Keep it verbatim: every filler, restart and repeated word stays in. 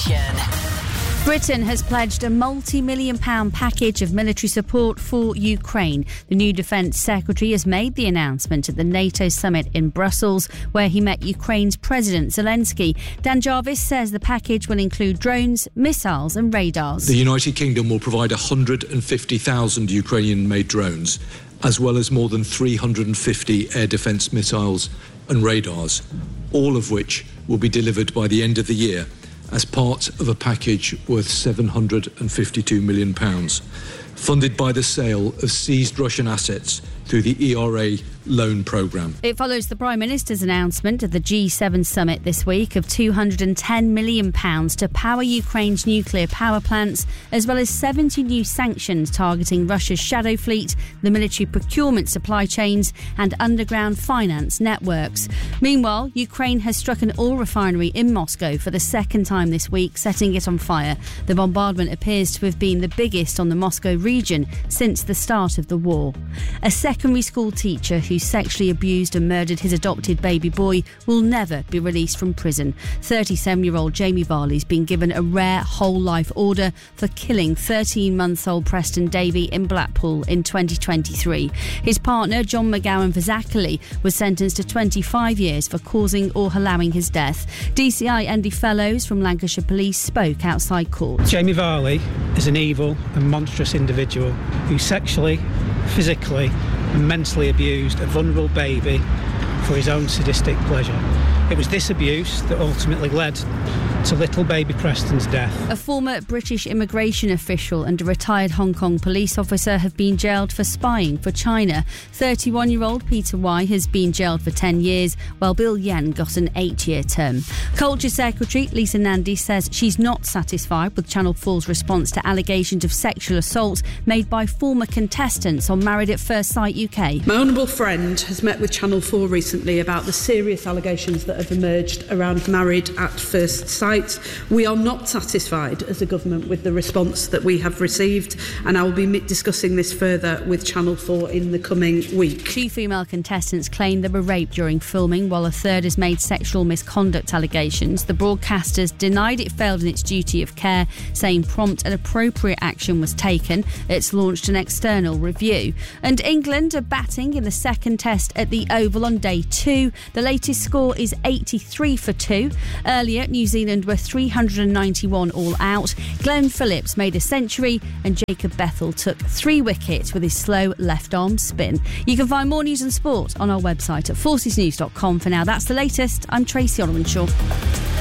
Nation. Britain has pledged a multi-million pound package of military support for Ukraine. The new Defence Secretary has made the announcement at the NATO summit in Brussels, where he met Ukraine's President Zelensky. Dan Jarvis says the package will include drones, missiles and radars. The United Kingdom will provide one hundred fifty thousand Ukrainian-made drones, as well as more than three hundred fifty air defence missiles and radars, all of which will be delivered by the end of the year as part of a package worth seven hundred fifty-two million pounds, funded by the sale of seized Russian assets through the E R A loan programme. It follows the Prime Minister's announcement at the G seven summit this week of two hundred ten million pounds to power Ukraine's nuclear power plants, as well as seventy new sanctions targeting Russia's shadow fleet, the military procurement supply chains and underground finance networks. Meanwhile, Ukraine has struck an oil refinery in Moscow for the second time this week, setting it on fire. The bombardment appears to have been the biggest on the Moscow region since the start of the war. A secondary school teacher who sexually abused and murdered his adopted baby boy will never be released from prison. thirty-seven-year-old Jamie Varley's been given a rare whole-life order for killing thirteen-month-old Preston Davey in Blackpool in twenty twenty-three. His partner, John McGowan Fazakerley, was sentenced to twenty-five years for causing or allowing his death. D C I Andy Fellows from Lancashire Police spoke outside court. Jamie Varley is an evil and monstrous individual who sexually, physically and mentally abused a vulnerable baby for his own sadistic pleasure. It was this abuse that ultimately led to little baby Preston's death. A former British immigration official and a retired Hong Kong police officer have been jailed for spying for China. thirty-one-year-old Peter Y has been jailed for ten years, while Bill Yen got an eight-year term. Culture Secretary Lisa Nandy says she's not satisfied with Channel four's response to allegations of sexual assault made by former contestants on Married at First Sight U K. My honourable friend has met with Channel four recently about the serious allegations that have emerged around Married at First Sight. We are not satisfied as a government with the response that we have received, and I will be discussing this further with Channel four in the coming week. Two female contestants claim they were raped during filming, while a third has made sexual misconduct allegations. The broadcasters denied it failed in its duty of care, saying prompt and appropriate action was taken. It's launched an external review. And England are batting in the second test at the Oval on day two. The latest score is eighty-three for two. Earlier, New Zealand were three hundred ninety-one all out. Glenn Phillips made a century and Jacob Bethel took three wickets with his slow left-arm spin. You can find more news and sport on our website at forces news dot com. For now, that's the latest. I'm Tracy Olwenshaw.